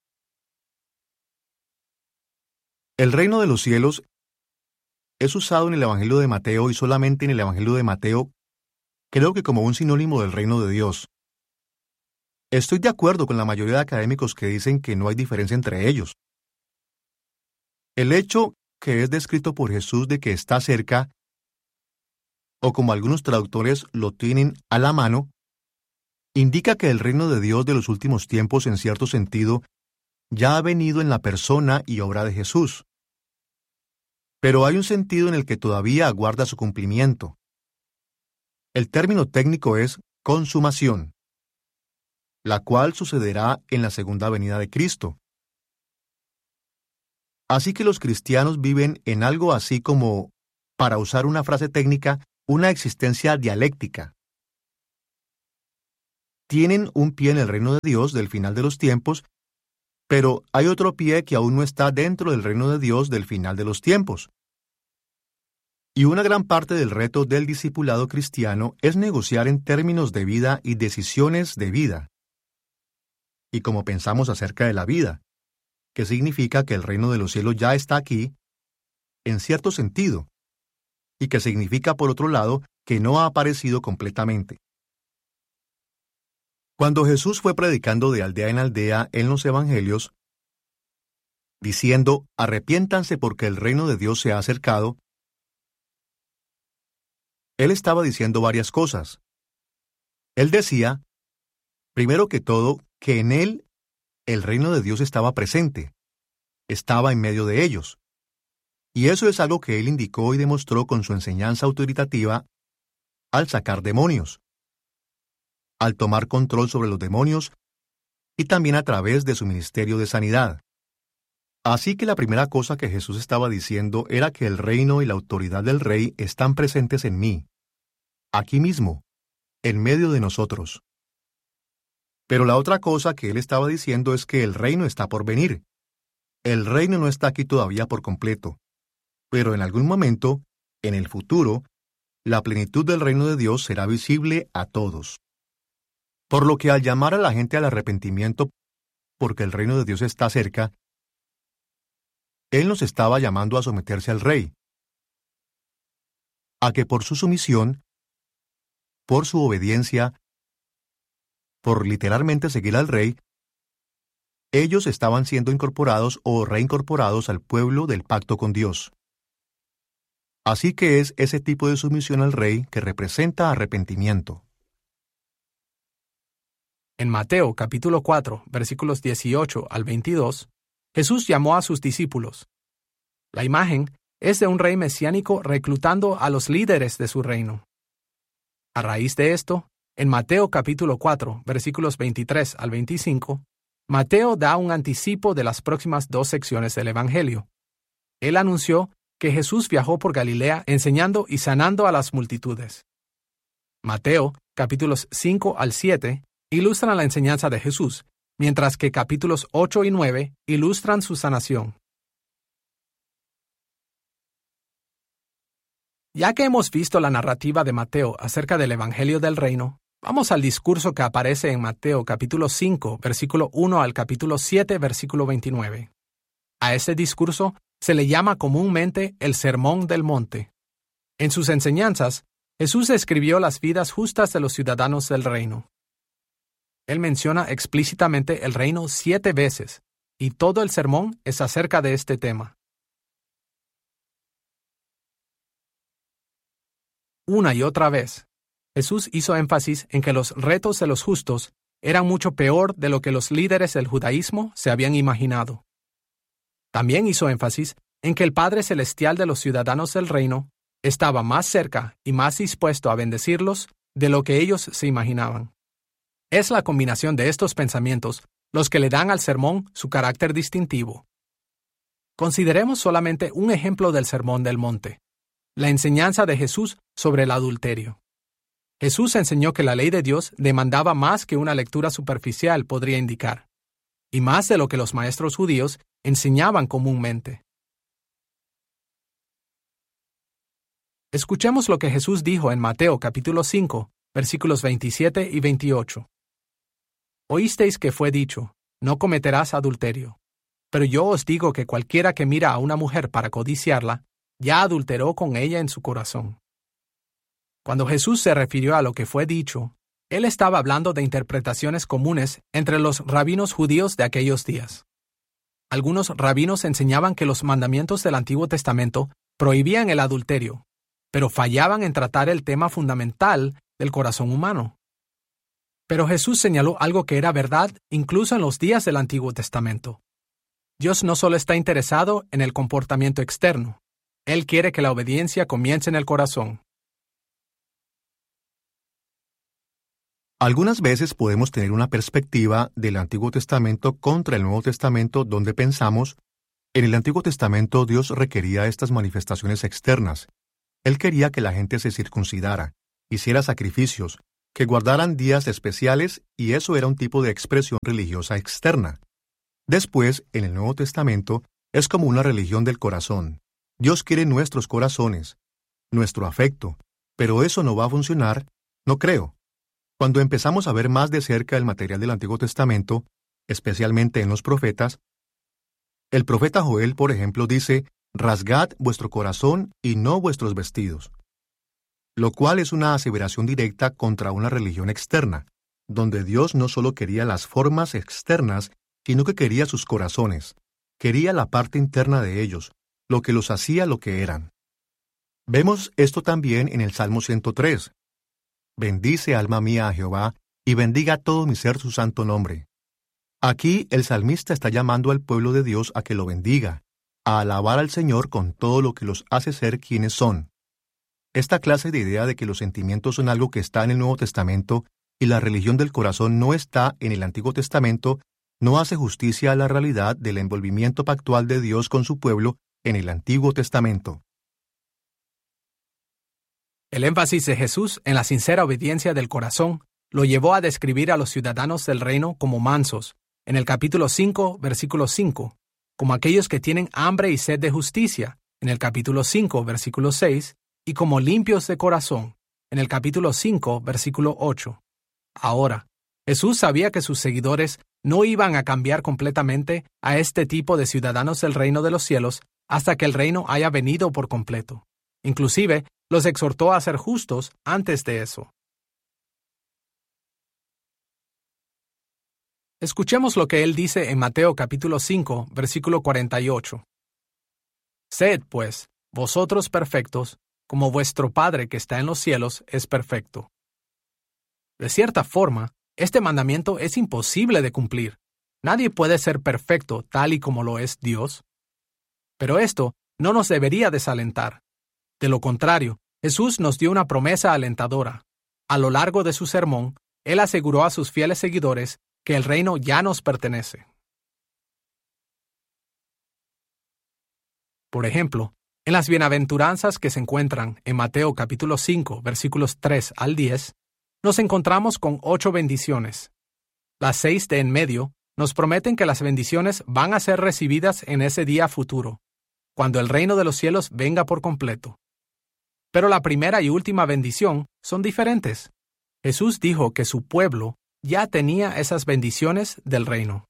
El reino de los cielos es usado en el Evangelio de Mateo, y solamente en el Evangelio de Mateo, creo que como un sinónimo del reino de Dios. Estoy de acuerdo con la mayoría de académicos que dicen que no hay diferencia entre ellos. El hecho que es descrito por Jesús de que está cerca, o como algunos traductores lo tienen a la mano, indica que el reino de Dios de los últimos tiempos, en cierto sentido, ya ha venido en la persona y obra de Jesús. Pero hay un sentido en el que todavía aguarda su cumplimiento. El término técnico es consumación, la cual sucederá en la segunda venida de Cristo. Así que los cristianos viven en algo así como para usar una frase técnica, una existencia dialéctica. Tienen un pie en el reino de Dios del final de los tiempos, pero hay otro pie que aún no está dentro del reino de Dios del final de los tiempos. Y una gran parte del reto del discipulado cristiano es negociar en términos de vida y decisiones de vida. Y como pensamos acerca de la vida, que significa que el reino de los cielos ya está aquí, en cierto sentido, y que significa, por otro lado, que no ha aparecido completamente. Cuando Jesús fue predicando de aldea en aldea en los evangelios, diciendo, arrepiéntanse porque el reino de Dios se ha acercado, Él estaba diciendo varias cosas. Él decía, primero que todo, que en Él el reino de Dios estaba presente, estaba en medio de ellos. Y eso es algo que Él indicó y demostró con su enseñanza autoritativa al sacar demonios, al tomar control sobre los demonios y también a través de su ministerio de sanidad. Así que la primera cosa que Jesús estaba diciendo era que el reino y la autoridad del Rey están presentes en mí, aquí mismo, en medio de nosotros. Pero la otra cosa que Él estaba diciendo es que el reino está por venir. El reino no está aquí todavía por completo, pero en algún momento, en el futuro, la plenitud del reino de Dios será visible a todos. Por lo que al llamar a la gente al arrepentimiento, porque el reino de Dios está cerca, Él nos estaba llamando a someterse al Rey, a que por su sumisión, por su obediencia, por literalmente seguir al Rey, ellos estaban siendo incorporados o reincorporados al pueblo del pacto con Dios. Así que es ese tipo de sumisión al Rey que representa arrepentimiento. En Mateo capítulo cuatro, versículos dieciocho al veintidós, Jesús llamó a sus discípulos. La imagen es de un rey mesiánico reclutando a los líderes de su reino. A raíz de esto, en Mateo capítulo cuatro, versículos veintitrés al veinticinco, Mateo da un anticipo de las próximas dos secciones del Evangelio. Él anunció que Jesús viajó por Galilea enseñando y sanando a las multitudes. Mateo capítulos cinco al siete ilustran la enseñanza de Jesús, mientras que capítulos ocho y nueve ilustran su sanación. Ya que hemos visto la narrativa de Mateo acerca del Evangelio del Reino, vamos al discurso que aparece en Mateo capítulo cinco, versículo uno al capítulo siete, versículo veintinueve. A este discurso se le llama comúnmente el Sermón del Monte. En sus enseñanzas, Jesús describió las vidas justas de los ciudadanos del reino. Él menciona explícitamente el reino siete veces, y todo el sermón es acerca de este tema. Una y otra vez, Jesús hizo énfasis en que los retos de los justos eran mucho peor de lo que los líderes del judaísmo se habían imaginado. También hizo énfasis en que el Padre Celestial de los ciudadanos del reino estaba más cerca y más dispuesto a bendecirlos de lo que ellos se imaginaban. Es la combinación de estos pensamientos los que le dan al sermón su carácter distintivo. Consideremos solamente un ejemplo del Sermón del Monte, la enseñanza de Jesús sobre el adulterio. Jesús enseñó que la ley de Dios demandaba más que una lectura superficial podría indicar, y más de lo que los maestros judíos enseñaban comúnmente. Escuchemos lo que Jesús dijo en Mateo capítulo cinco, versículos veintisiete y veintiocho. Oísteis que fue dicho, no cometerás adulterio. Pero yo os digo que cualquiera que mira a una mujer para codiciarla, ya adulteró con ella en su corazón. Cuando Jesús se refirió a lo que fue dicho, Él estaba hablando de interpretaciones comunes entre los rabinos judíos de aquellos días. Algunos rabinos enseñaban que los mandamientos del Antiguo Testamento prohibían el adulterio, pero fallaban en tratar el tema fundamental del corazón humano. Pero Jesús señaló algo que era verdad incluso en los días del Antiguo Testamento. Dios no solo está interesado en el comportamiento externo, Él quiere que la obediencia comience en el corazón. Algunas veces podemos tener una perspectiva del Antiguo Testamento contra el Nuevo Testamento donde pensamos, en el Antiguo Testamento Dios requería estas manifestaciones externas, Él quería que la gente se circuncidara, hiciera sacrificios, que guardaran días especiales, y eso era un tipo de expresión religiosa externa. Después, en el Nuevo Testamento, es como una religión del corazón. Dios quiere nuestros corazones, nuestro afecto, pero eso no va a funcionar, no creo. Cuando empezamos a ver más de cerca el material del Antiguo Testamento, especialmente en los profetas, el profeta Joel, por ejemplo, dice: «Rasgad vuestro corazón y no vuestros vestidos», lo cual es una aseveración directa contra una religión externa, donde Dios no solo quería las formas externas, sino que quería sus corazones, quería la parte interna de ellos, lo que los hacía lo que eran. Vemos esto también en el Salmo ciento tres. «Bendice, alma mía, a Jehová, y bendiga todo mi ser su santo nombre». Aquí el salmista está llamando al pueblo de Dios a que lo bendiga, a alabar al Señor con todo lo que los hace ser quienes son. Esta clase de idea de que los sentimientos son algo que está en el Nuevo Testamento y la religión del corazón no está en el Antiguo Testamento no hace justicia a la realidad del envolvimiento pactual de Dios con su pueblo en el Antiguo Testamento. El énfasis de Jesús en la sincera obediencia del corazón lo llevó a describir a los ciudadanos del reino como mansos, en el capítulo cinco, versículo cinco, como aquellos que tienen hambre y sed de justicia, en el capítulo cinco, versículo seis, y como limpios de corazón, en el capítulo cinco, versículo ocho. Ahora, Jesús sabía que sus seguidores no iban a cambiar completamente a este tipo de ciudadanos del reino de los cielos hasta que el reino haya venido por completo. Inclusive, los exhortó a ser justos antes de eso. Escuchemos lo que él dice en Mateo capítulo cinco, versículo cuarenta y ocho. «Sed, pues, vosotros perfectos, como vuestro Padre que está en los cielos es perfecto». De cierta forma, este mandamiento es imposible de cumplir. Nadie puede ser perfecto tal y como lo es Dios. Pero esto no nos debería desalentar. De lo contrario, Jesús nos dio una promesa alentadora. A lo largo de su sermón, él aseguró a sus fieles seguidores que el reino ya nos pertenece. Por ejemplo, en las bienaventuranzas que se encuentran en Mateo capítulo cinco, versículos tres al diez, nos encontramos con ocho bendiciones. Las seis de en medio nos prometen que las bendiciones van a ser recibidas en ese día futuro, cuando el reino de los cielos venga por completo. Pero la primera y última bendición son diferentes. Jesús dijo que su pueblo ya tenía esas bendiciones del reino.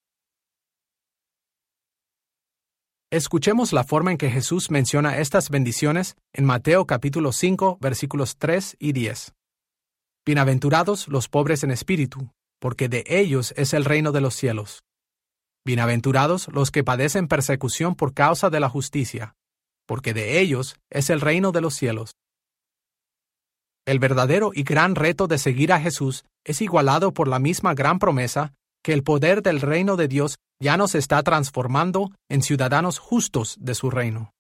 Escuchemos la forma en que Jesús menciona estas bendiciones en Mateo capítulo cinco, versículos tres y diez. «Bienaventurados los pobres en espíritu, porque de ellos es el reino de los cielos. Bienaventurados los que padecen persecución por causa de la justicia, porque de ellos es el reino de los cielos». El verdadero y gran reto de seguir a Jesús es igualado por la misma gran promesa que el poder del reino de Dios ya nos está transformando en ciudadanos justos de su reino.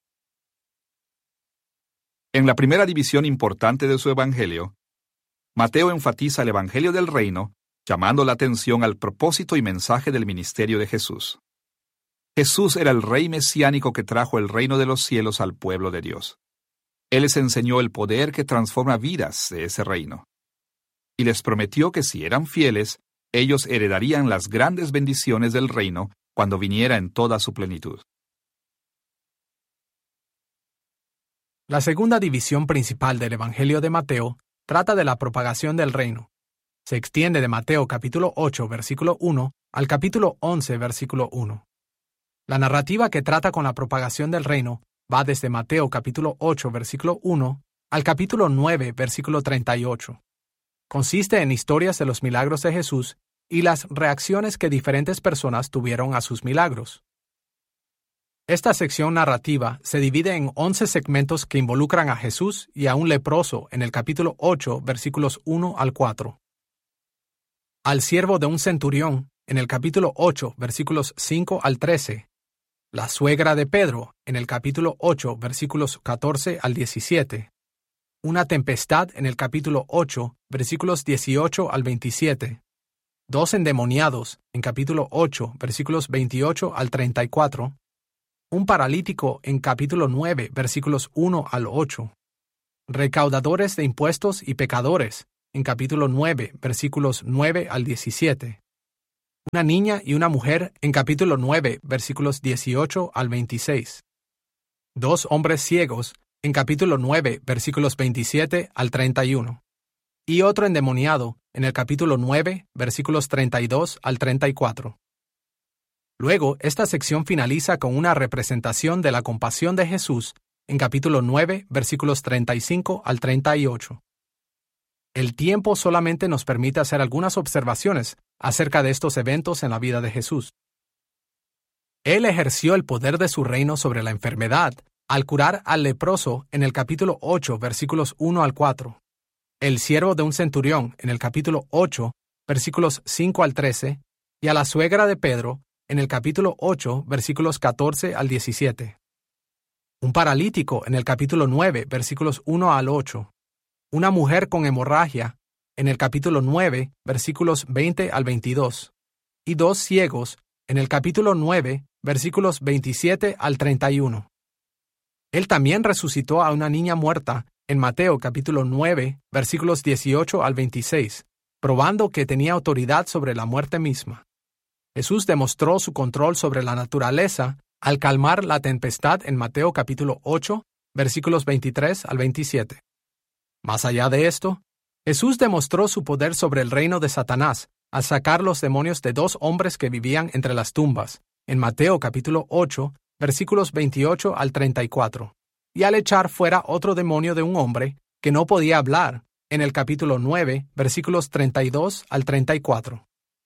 En la primera división importante de su evangelio, Mateo enfatiza el evangelio del reino, llamando la atención al propósito y mensaje del ministerio de Jesús. Jesús era el rey mesiánico que trajo el reino de los cielos al pueblo de Dios. Él les enseñó el poder que transforma vidas de ese reino. Y les prometió que si eran fieles, ellos heredarían las grandes bendiciones del reino cuando viniera en toda su plenitud. La segunda división principal del Evangelio de Mateo trata de la propagación del reino. Se extiende de Mateo capítulo ocho, versículo uno, al capítulo once, versículo uno. La narrativa que trata con la propagación del reino va desde Mateo capítulo ocho, versículo uno, al capítulo nueve, versículo treinta y ocho. Consiste en historias de los milagros de Jesús y las reacciones que diferentes personas tuvieron a sus milagros. Esta sección narrativa se divide en once segmentos que involucran a Jesús y a un leproso en el capítulo ocho, versículos uno al cuatro. Al siervo de un centurión en el capítulo ocho, versículos cinco al trece. La suegra de Pedro, en el capítulo ocho, versículos catorce al diecisiete. Una tempestad, en el capítulo ocho, versículos dieciocho al veintisiete. Dos endemoniados, en capítulo ocho, versículos veintiocho al treinta y cuatro. Un paralítico, en capítulo nueve, versículos uno al ocho. recaudadores de impuestos y pecadores, en capítulo nueve, versículos nueve al diecisiete. Una niña y una mujer, en capítulo nueve, versículos dieciocho al veintiséis. Dos hombres ciegos, en capítulo nueve, versículos veintisiete al treinta y uno. Y otro endemoniado, en el capítulo nueve, versículos treinta y dos al treinta y cuatro. Luego, esta sección finaliza con una representación de la compasión de Jesús, en capítulo nueve, versículos treinta y cinco al treinta y ocho. El tiempo solamente nos permite hacer algunas observaciones acerca de estos eventos en la vida de Jesús. Él ejerció el poder de su reino sobre la enfermedad al curar al leproso en el capítulo ocho, versículos uno al cuatro. El siervo de un centurión en el capítulo ocho, versículos cinco al trece, y a la suegra de Pedro en el capítulo ocho, versículos catorce al diecisiete. Un paralítico en el capítulo nueve, versículos uno al ocho. Una mujer con hemorragia en el capítulo nueve, versículos veinte al veintidós. Y dos ciegos en el capítulo nueve, versículos veintisiete al treinta y uno. Él también resucitó a una niña muerta en Mateo capítulo nueve, versículos dieciocho al veintiséis, probando que tenía autoridad sobre la muerte misma. Jesús demostró su control sobre la naturaleza al calmar la tempestad en Mateo capítulo ocho, versículos veintitrés al veintisiete. Más allá de esto, Jesús demostró su poder sobre el reino de Satanás al sacar los demonios de dos hombres que vivían entre las tumbas, en Mateo capítulo ocho, versículos veintiocho al treinta y cuatro, y al echar fuera otro demonio de un hombre que no podía hablar, en el capítulo nueve, versículos treinta y dos al treinta y cuatro.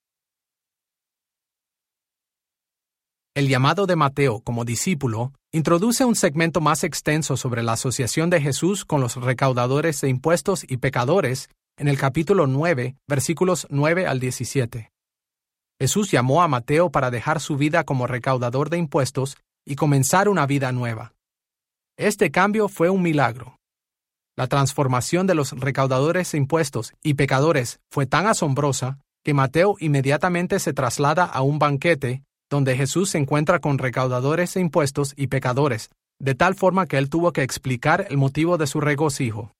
El llamado de Mateo como discípulo introduce un segmento más extenso sobre la asociación de Jesús con los recaudadores de impuestos y pecadores en el capítulo nueve, versículos nueve al diecisiete. Jesús llamó a Mateo para dejar su vida como recaudador de impuestos y comenzar una vida nueva. Este cambio fue un milagro. La transformación de los recaudadores de impuestos y pecadores fue tan asombrosa que Mateo inmediatamente se traslada a un banquete donde Jesús se encuentra con recaudadores de impuestos y pecadores, de tal forma que él tuvo que explicar el motivo de su regocijo.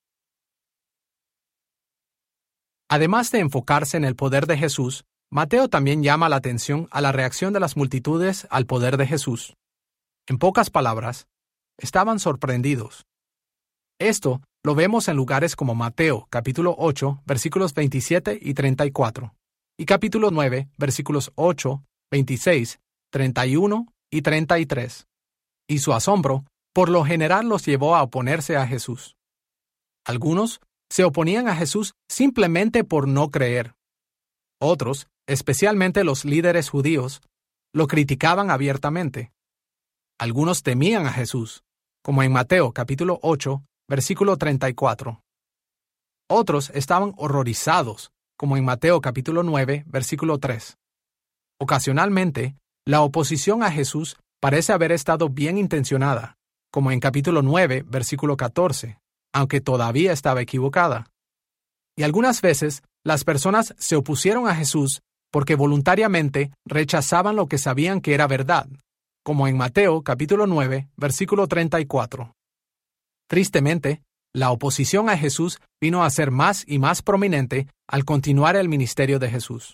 Además de enfocarse en el poder de Jesús, Mateo también llama la atención a la reacción de las multitudes al poder de Jesús. En pocas palabras, estaban sorprendidos. Esto lo vemos en lugares como Mateo, capítulo ocho, versículos veintisiete y treinta y cuatro, y capítulo nueve, versículos ocho, veintiséis, treinta y uno y treinta y tres. Y su asombro, por lo general, los llevó a oponerse a Jesús. Algunos se oponían a Jesús simplemente por no creer. Otros, especialmente los líderes judíos, lo criticaban abiertamente. Algunos temían a Jesús, como en Mateo capítulo ocho, versículo treinta y cuatro. Otros estaban horrorizados, como en Mateo capítulo nueve, versículo tres. Ocasionalmente, la oposición a Jesús parece haber estado bien intencionada, como en capítulo nueve, versículo catorce, aunque todavía estaba equivocada. Y algunas veces, las personas se opusieron a Jesús porque voluntariamente rechazaban lo que sabían que era verdad, como en Mateo capítulo nueve, versículo treinta y cuatro. Tristemente, la oposición a Jesús vino a ser más y más prominente al continuar el ministerio de Jesús.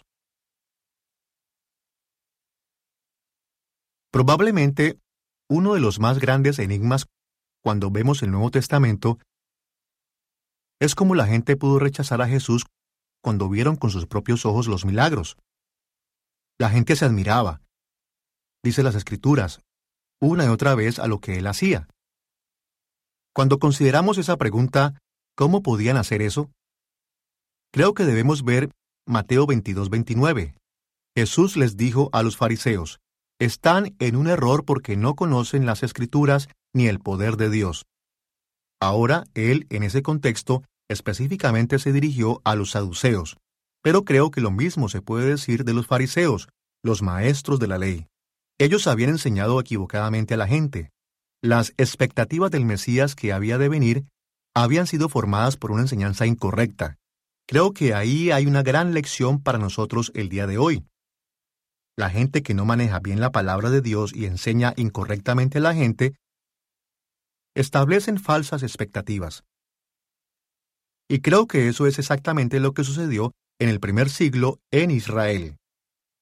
Probablemente, uno de los más grandes enigmas cuando vemos el Nuevo Testamento es cómo la gente pudo rechazar a Jesús cuando vieron con sus propios ojos los milagros. La gente se admiraba, dice las Escrituras, una y otra vez a lo que él hacía. Cuando consideramos esa pregunta, ¿cómo podían hacer eso? Creo que debemos ver Mateo veintidós, veintinueve. Jesús les dijo a los fariseos: están en un error porque no conocen las Escrituras ni el poder de Dios. Ahora, él, en ese contexto, específicamente se dirigió a los saduceos, pero creo que lo mismo se puede decir de los fariseos, los maestros de la ley. Ellos habían enseñado equivocadamente a la gente. Las expectativas del Mesías que había de venir habían sido formadas por una enseñanza incorrecta. Creo que ahí hay una gran lección para nosotros el día de hoy. La gente que no maneja bien la palabra de Dios y enseña incorrectamente a la gente, establecen falsas expectativas. Y creo que eso es exactamente lo que sucedió en el primer siglo en Israel.